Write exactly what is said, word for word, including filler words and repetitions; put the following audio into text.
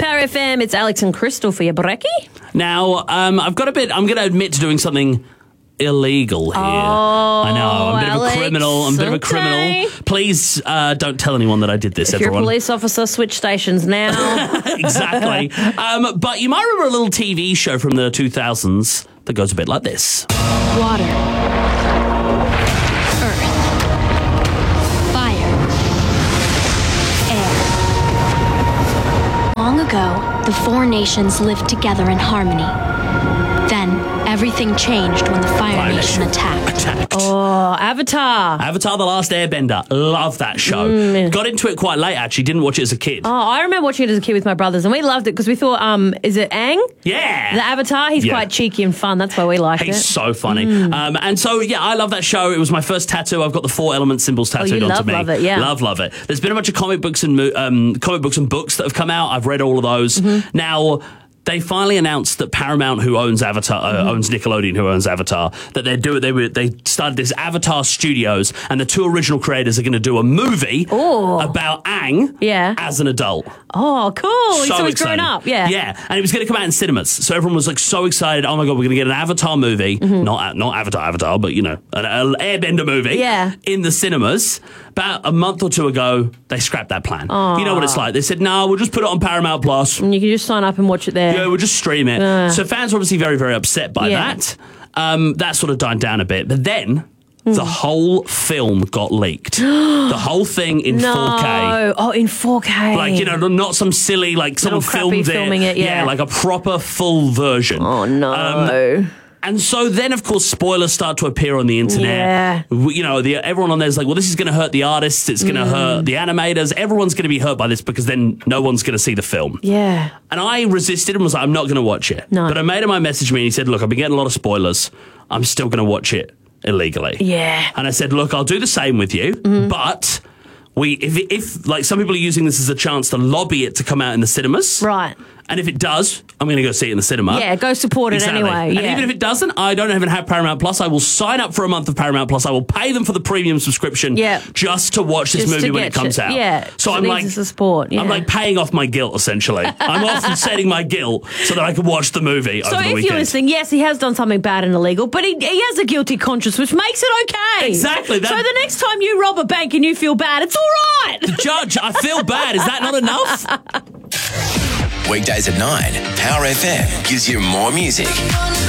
Power F M, it's Alex and Crystal for your brekkie. Now, um, I've got a bit, I'm going to admit to doing something illegal here. Oh, I know, I'm a bit Alex, of a criminal. I'm a bit of a criminal. okay. Please uh, don't tell anyone that I did this, If everyone. you're a police officer, switch stations now. Exactly. um, but you might remember a little T V show from the two thousands that goes a bit like this. Water. Earth. Fire. Air. Long ago, the four nations lived together in harmony. Then, everything changed when the Fire, Fire Nation Nation attacked. Attacked. Oh, Avatar. Avatar The Last Airbender. Love that show. Mm. Got into it quite late, actually. Didn't watch it as a kid. Oh, I remember watching it as a kid with my brothers, and we loved it because we thought, um, is it Aang? Yeah. The Avatar? He's Yeah. quite cheeky and fun. That's why we liked He's it. so funny. Mm. Um, and so, yeah, I love that show. It was my first tattoo. I've got the four element symbols tattooed you onto love, me. love it, yeah. Love, love it. There's been a bunch of comic books and mo- um, comic books and books that have come out. I've read all of those. Mm-hmm. Now, they finally announced that Paramount, who owns Avatar, uh, Mm-hmm. owns Nickelodeon, who owns Avatar, that they're doing. They were they started this Avatar Studios, and the two original creators are going to do a movie Ooh. about Aang Yeah. as an adult. Oh, cool. So, he's excited. grown up, yeah. Yeah, and it was going to come out in cinemas. So everyone was like so excited. Oh my God, we're going to get an Avatar movie. Not not Avatar, Avatar, but you know, an, an Airbender movie Yeah. in the cinemas. About a month or two ago, they scrapped that plan. You know what it's like. They said, no, we'll just put it on Paramount Plus. And you can just sign up and watch it there. Yeah, we'll just stream it. Uh. So fans were obviously very, very upset by Yeah. that. Um, that sort of died down a bit. But then the whole film got leaked. The whole thing in no. four K. Oh, in four K. Like, you know, not some silly, like someone Little crappy filmed it. filming it, yeah. like a proper full version. Oh, no. Um, and so then, of course, spoilers start to appear on the internet. Yeah. You know, the, everyone on there's like, well, this is going to hurt the artists. It's going to Mm. hurt the animators. Everyone's going to be hurt by this because then no one's going to see the film. Yeah. And I resisted and was like, I'm not going to watch it. No. But a mate of mine messaged me and he said, look, I've been getting a lot of spoilers. I'm still going to watch it illegally. Yeah. And I said, look, I'll do the same with you, Mm-hmm. but we, if, if, like, some people are using this as a chance to lobby it to come out in the cinemas. Right. And if it does, I'm going to go see it in the cinema. Yeah, go support it Exactly. anyway. And yeah. even if it doesn't, I don't even have Paramount Plus. I will sign up for a month of Paramount Plus. I will pay them for the premium subscription Yeah. just to watch this Just to movie when get it comes you- out. yeah. So So I'm these like, is the sport, yeah. I'm like paying off my guilt essentially. I'm offsetting my guilt so that I can watch the movie So over the if weekend. you're listening, yes, he has done something bad and illegal, but he, he has a guilty conscience, which makes it okay. Exactly, that- So the next time you rob a bank and you feel bad, it's all right. Judge, I feel bad. Is that not enough? Weekdays at nine, Power F M gives you more music.